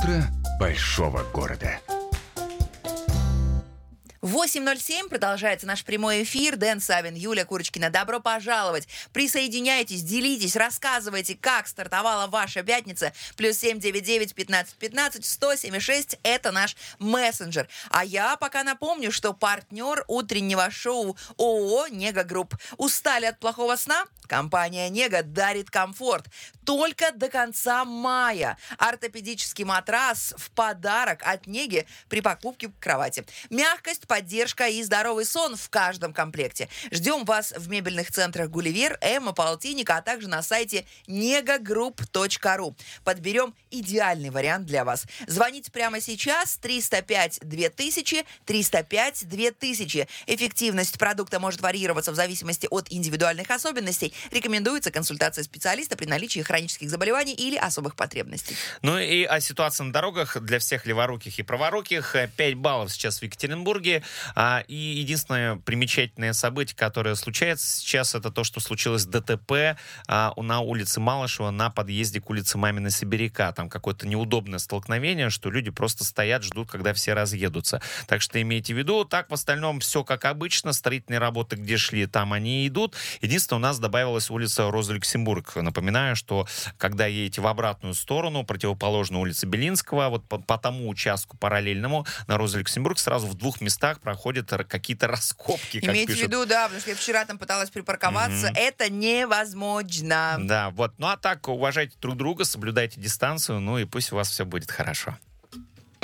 Утро большого города. 8:07 продолжается наш прямой эфир. Дэн Савин, Юлия Курочкина. Добро пожаловать. Присоединяйтесь, делитесь, рассказывайте, как стартовала ваша пятница. +7 99 15 15 107 это наш мессенджер. А я пока напомню, что партнер утреннего шоу ООО «Нега Групп». Устали от плохого сна? Компания «Нега» дарит комфорт. Только до конца мая. Ортопедический матрас в подарок от «Неги» при покупке кровати. Мягкость, поддержка и здоровый сон в каждом комплекте. Ждем вас в мебельных центрах «Гулливер», «Эмма», «Полтинник», а также на сайте negagroup.ru. Подберем идеальный вариант для вас. Звоните прямо сейчас 305 2000 305 2000. Эффективность продукта может варьироваться в зависимости от индивидуальных особенностей. Рекомендуется консультация специалиста при наличии хронических заболеваний или особых потребностей. Ну и о ситуации на дорогах для всех леворуких и праворуких. 5 баллов сейчас в Екатеринбурге. И единственное примечательное событие, которое случается сейчас, это то, что случилось ДТП на улице Малышева на подъезде к улице Маминой Сибиряка. Там какое-то неудобное столкновение, что люди просто стоят, ждут, когда все разъедутся. Так что имейте в виду. Так, в остальном все как обычно. Строительные работы, где шли, там они идут. Единственное, у нас добавилась улица Роза Люксембург. Напоминаю, что когда едете в обратную сторону, противоположно улице Белинского, вот по тому участку параллельному на Роза Люксембург сразу в 2 местах проходят какие-то раскопки, как Имейте в пишут. виду, да, потому что я вчера там пыталась припарковаться. Это невозможно. Да, вот. Ну а так, уважайте друг друга, соблюдайте дистанцию, ну и пусть у вас все будет хорошо.